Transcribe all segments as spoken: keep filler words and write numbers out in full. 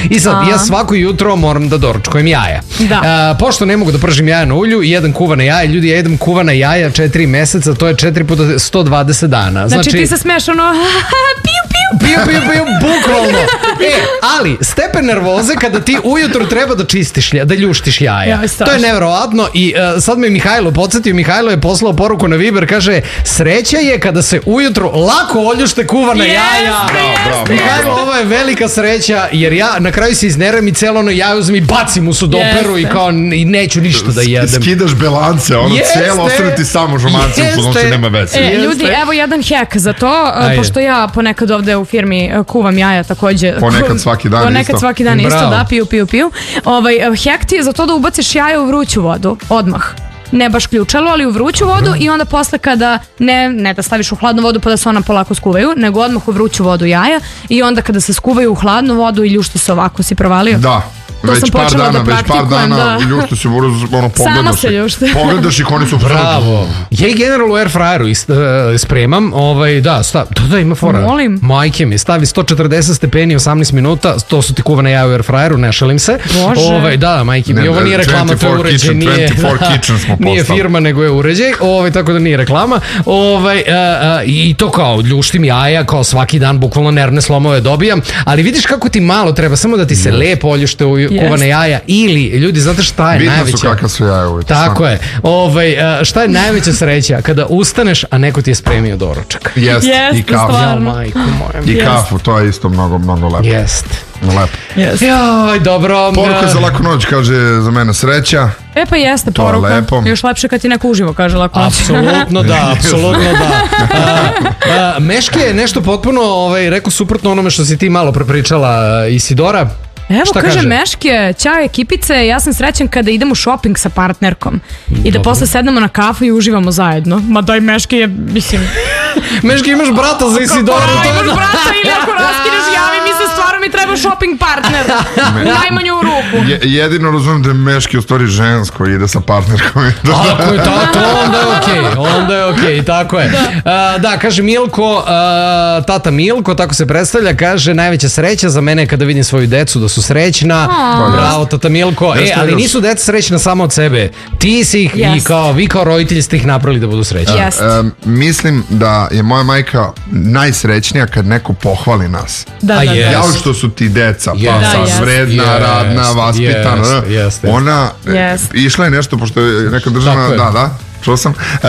I sad, ja svako jutro moram da doručkujem jaja. Da. Pošto ne mogu da pržim jaja na ulju, jedan kuvana jaja, ljudi, ja jedem kuvana jaja četiri meseca, to je četiri puta sto dvadeset dana. Znači, ti se smeš ono, piju, piju, piju, piju, piju, bukvalno. E, ali, stepen nervoze kada ti ujutro treba da čistiš, da ljuštiš jaja. To je neverovatno i uh, sad me Mihajlo podsjetio, Mihajlo je poslao poruku na Viber, kaže, sreća je kada se ujutro lako oljušte kuvana yes, jaja. Yes, Mihajlo, ovo je velika sreća, jer ja na kraju se izneram i celo ono jaje uzmem i bacim u sudoperu yes. i kao i neću ništa da jedem. Skidaš belance, ono yes, celo ostane ti samo žumanci u podnosi nema veze. E, ljudi, evo jedan hack za to, Ajde. pošto ja ponekad ovde u firmi kuvam jaja takođe. Ponekad svaki dan ponekad isto. Ponekad svaki dan isto, da, piju, piju, piju. Ovaj, hack ti je za to da ubaciš jaja u vruću vodu, odmah. Ne baš ključalo, ali u vruću vodu i onda posle kada, ne, ne da staviš u hladnu vodu pa da se ona polako skuvaju, nego odmah u vruću vodu jaja i onda kada se skuvaju u hladnu vodu i ljušte se ovako, si provalio? Da. To već par dana, da već par dana da. ljušte se, ono, pogledaš ih, pogledaš ih, oni su bravo. Ja i general u airfryeru spremam, ovaj, da, stav, to da ima fora. Molim. Majke mi, stavi sto četrdeset stepeni, osamnaest minuta, to su ti kuvane jaja u airfryeru, ne šalim se. Može. Ovaj, da, majke mi, ovo nije reklama, to je uređaj, nije, nije firma, nego je uređaj, ovaj, tako da nije reklama. Ovaj, a, a, i to kao, ljuštim jaja, kao svaki dan, bukvalno nervne slomove dobijam, ali vidiš kako ti malo treba, samo da ti se lepo oljušte u kuvane jaja ili, ljudi, znate šta je Vidno najveća... Vidno su kakva su jaja uvijek. Tako sam. je. Ovaj, šta je najveća sreća? Kada ustaneš, a neko ti je spremio doručak. Jest, Jest i kafu. Ja, majku moja. I Jest. kafu, to je isto mnogo, mnogo lepo. Jest. Lepo. Yes. Joj, dobro. Poruka za laku noć, kaže za mene sreća. E pa jeste poruka. Lepo. Još lepše kad ti neko uživo kaže laku noć. Apsolutno da, apsolutno da. A, a, Meški je nešto potpuno, ovaj, rekao suprotno onome što si ti malo prepričala, Isidora. Evo, kaže, kaže Meške, ćao ekipice, ja sam srećan kada idem u shopping sa partnerkom i da posle sednemo na kafu i uživamo zajedno. Ma daj, Meške je, mislim... Meške, imaš brata za Isidoru. Pa, imaš brata ili ako raskineš, javi mi se, stvarno mi treba shopping partner. Najmanje u ruku. Je, jedino razumijem da je Meški u stvari žensko i ide sa partnerkom. Tako je, tako, onda je okej, okay, onda je okej, okay, tako je. Da. Uh, da, kaže Milko, uh, tata Milko, tako se predstavlja, kaže, najveća sreća za mene kada vidim svoju decu da su srećna. Oh. Bravo, tata Milko. E, ali nisu deca srećna samo od sebe. Ti si ih yes. i kao, vi kao roditelji ste ih napravili da budu srećni. Yes. Uh, mislim da je moja majka najsrećnija kad neko pohvali nas. Da, da, yes. Jao što su ti deca, yes. pa sad yes. vredna, yes. radna, vaspitana. Yes. Yes. Ona yes. išla je nešto, pošto je neka državna, da, da, čuo sam, uh,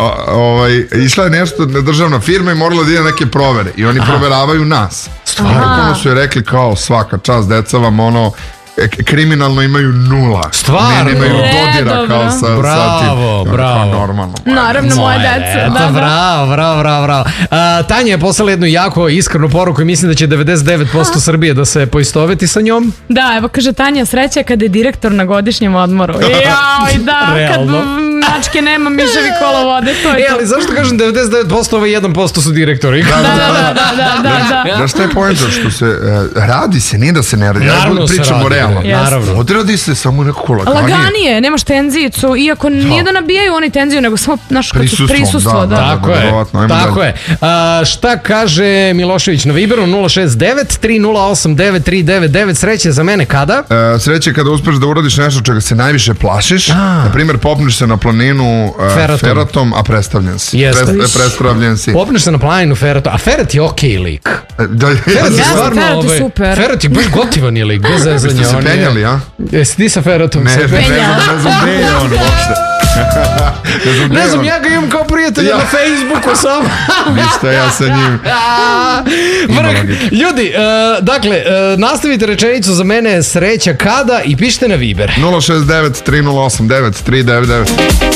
ovaj, išla je nešto državna firma i morala da ide neke provere i oni Aha. proveravaju nas. Stvarno su je rekli kao svaka čast, deca vam ono, kriminalno imaju nula. Stvarno? Nemaju dodira kao sa, bravo, sa tim. Bravo. Normalno. Naravno, moje deca. Da, da. Bravo, bravo, bravo, bravo. A, Tanja je poslala jednu jako iskrenu poruku i mislim da će devedeset devet posto Srbije da se poistoveti sa njom. Da, evo kaže Tanja, sreća kada je direktor na godišnjem odmoru. Jaj, da, realno. Kad mačke nema, miševi kolo vode, to je e, ali zašto kažem devedeset devet posto, ovo jedan posto su direktori? Da, da, da, da, da, da, da. Znaš šta je pojenta? Što se uh, radi se, nije da se ne radi. Naravno se radi. Naravno. Odradi se samo nekako laganije. Laganije, nemaš tenzijicu, iako nije da nabijaju oni tenziju, nego samo naš prisustvo. Da, tako da, je, tako je. A, šta kaže Milošević na Viberu? nula šest devet tri nula osam devet tri devet devet. Sreće za mene kada? E, sreće kada uspeš da uradiš nešto čega se najviše plašiš. A. Na primjer, popneš se na planinu uh, Feratom. Feratom, a predstavljen si. Yes. Pre, predstavljen si. Popneš se na planinu Feratom, a Ferat je okej okay lik. Da, Ferat je stvarno, Ferat je super. Ferat je baš gotivan je lik, bez zezanja. Jeste se penjali, a? Jesi ti sa Feratom? Ne, ne, ne, ne znam gde je on uopšte. Ne znam, ja ga imam kao prijatelja na Facebooku sam. Ništa, ja sa njim. Ljudi, dakle, nastavite rečenicu za mene sreća kada i pišite na Viber. nula šest devet tri nula osam devet tri devet devet.